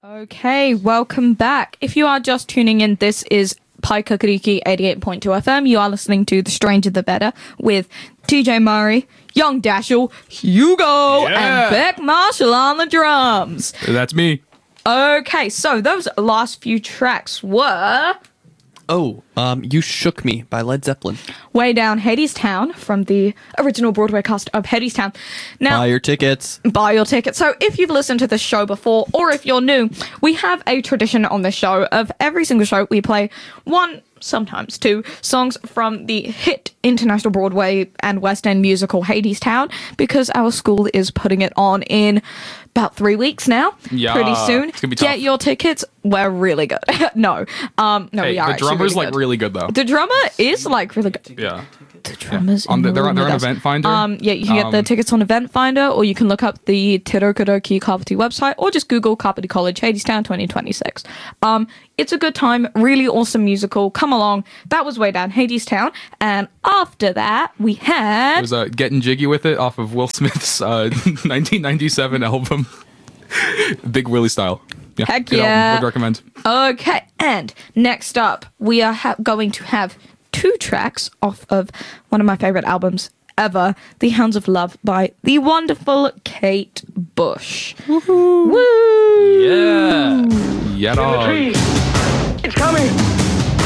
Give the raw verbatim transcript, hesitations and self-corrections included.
Okay, welcome back. If you are just tuning in, this is Pai Kakariki eighty-eight point two F M. You are listening to The Stranger the Better with T J Murray, Young Dashel, Hugo, Yeah. and Beck Marshall on the drums. That's me. Okay, so those last few tracks were Oh, um, You Shook Me by Led Zeppelin. Way Down Hadestown from the original Broadway cast of Hadestown. Now, Buy your tickets. buy your ticket. So if you've listened to the show before, or if you're new, we have a tradition on the show of every single show we play one, sometimes two, songs from the hit international Broadway and West End musical Hadestown, because our school is putting it on in about three weeks now. Yeah, Pretty soon. it's gonna be Get tough. your tickets. We're really good. no. Um, no, Hey, we are the actually drummer's really like good. really good though. The drummer is like really good. Yeah. The drummers On the, in they're the on, room they're on with us. Event Finder. Um, yeah, you can get the Um, tickets on Event Finder, or you can look up the Tirokadoki Kapiti website, or just Google Kapiti College Hadestown twenty twenty-six. Um, it's a good time, really awesome musical. Come along. That was Way Down Hadestown, and after that we It had was uh, Getting Jiggy With It off of Will Smith's uh, nineteen ninety-seven album, Big Willie Style. Yeah, Heck good album. yeah. Would recommend. okay. And next up, we are ha- going to have two tracks off of one of my favorite albums ever, The Hounds of Love by the wonderful Kate Bush. Woo! Yeah. Yeah, dog. It's coming.